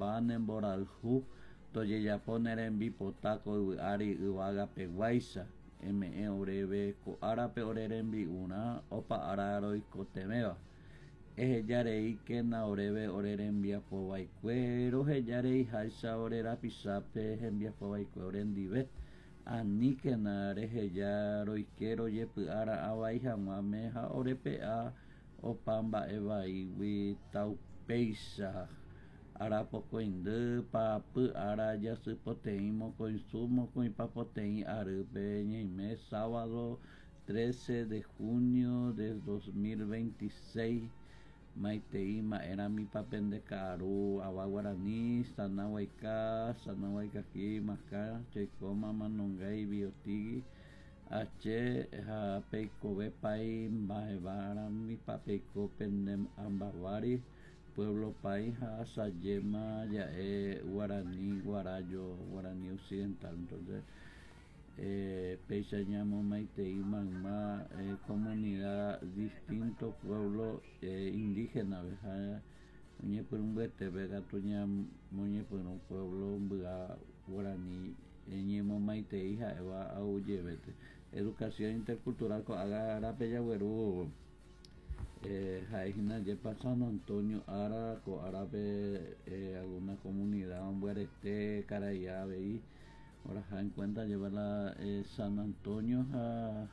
Banen Boralhu, Toyeyaponer Bipotaco, Ari, Uaga, Peguaisa, ME Orebe, Arape Orerembi una, Opa Araro y Cotemeva. Yarei que na orebe orerembia povaicuero, yarei haisa orera pisape, envia povaicuero orendive. Ani que na rejeyaro isquero yepuara abaija mameja orepea opamba evaiwi taupeisa. Ara poco inde papu ara ya su poteimo consumo con papotein arbe mes sábado 13 de junio de 2026. Maiteima era mi papel de caro, Aba Guaraní, Sanahuayca aquí, Maca, Checoma, Manongay, Biotigi, H, Peico, Bepai, Bajevara, mi papeico, Pendem, Ambavari, Pueblo País, Sayema, Yae, Guaraní, Guarayo, Guaraní Occidental. Entonces, Peisañamo, Maitei, Magma, comunidad, distintos pueblos indígenas, Muñe por un vete, vega tuña, muñe por un pueblo, guaraní, ñemo Maitei, Jaeva, Auye, vete. Educación intercultural, Agara, Pellaguerú, Jaina, Yepa San Antonio, Ara, Árabe, alguna comunidad, Buerete, Carayave, y ahora en cuenta llevar la San Antonio a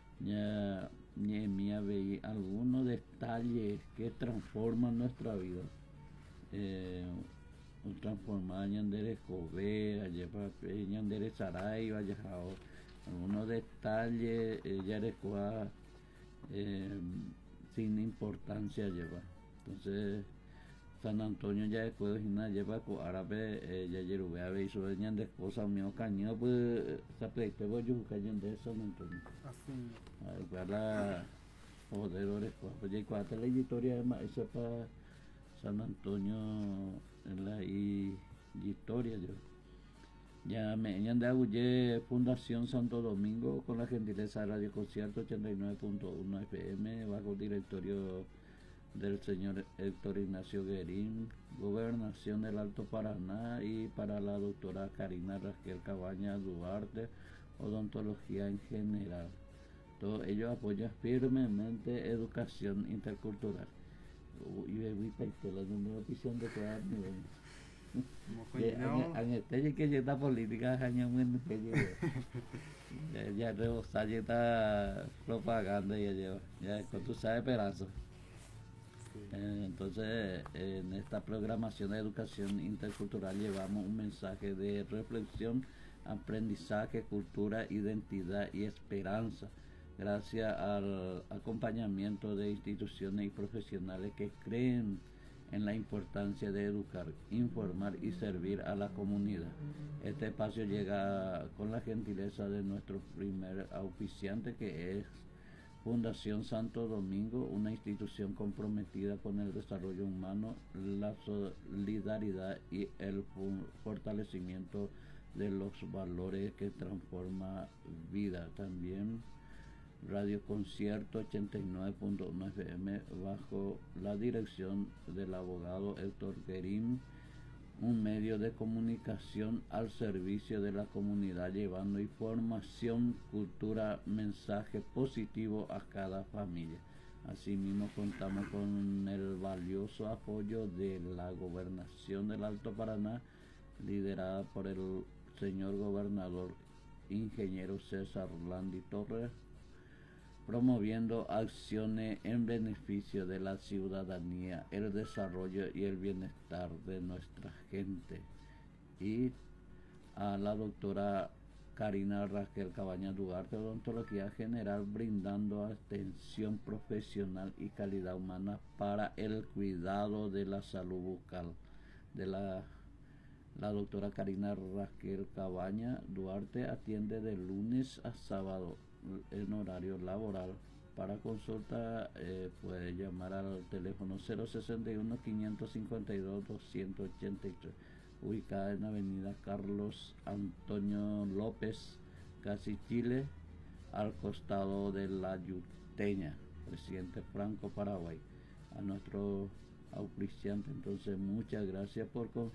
Niemia veí algunos detalles que transforman nuestra vida, transformar Ñandere Escobera, llevar Ñandere Saray, Vallejao, algunos detalles Yarecoa sin importancia lleva. Entonces San Antonio ya después de lleva con árabe ya yerubea ve hizo venían de cosas mío caño pues sapete voy yo cañón de San Antonio así para poderes pues ya cuando la historia más eso para San Antonio en la historia yo ya me de Agullé Fundación Santo Domingo con la gentileza de Radio Concierto 89.1 FM bajo el directorio del señor Héctor Ignacio Guerín, Gobernación del Alto Paraná, y para la doctora Karina Raquel Cabaña Duarte, odontología en general. Todo ello apoya firmemente educación intercultural. Y la número visión de cada nivel. En que ya está política años ya rebosar ya está propaganda ya lleva ya con tu sabes pedazo. Entonces en esta programación de educación intercultural llevamos un mensaje de reflexión, aprendizaje, cultura, identidad y esperanza gracias al acompañamiento de instituciones y profesionales que creen en la importancia de educar, informar y servir a la comunidad. Este espacio llega con la gentileza de nuestro primer auspiciante, que es Fundación Santo Domingo, una institución comprometida con el desarrollo humano, la solidaridad y el fortalecimiento de los valores que transforman vida. También Radio Concierto 89.1 FM bajo la dirección del abogado Héctor Guerín, un medio de comunicación al servicio de la comunidad, llevando información, cultura, mensaje positivo a cada familia. Asimismo contamos con el valioso apoyo de la Gobernación del Alto Paraná, liderada por el señor gobernador ingeniero César Orlandi Torres, promoviendo acciones en beneficio de la ciudadanía, el desarrollo y el bienestar de nuestra gente. Y a la doctora Karina Raquel Cabaña Duarte, odontología general, brindando atención profesional y calidad humana para el cuidado de la salud bucal. De la doctora Karina Raquel Cabaña Duarte atiende de lunes a sábado en horario laboral. Para consulta puede llamar al teléfono 061 552 283, ubicada en avenida Carlos Antonio López, casi Chile, al costado de la Yuteña, Presidente Franco, Paraguay. A nuestro auspiciante, entonces, muchas gracias por confiar.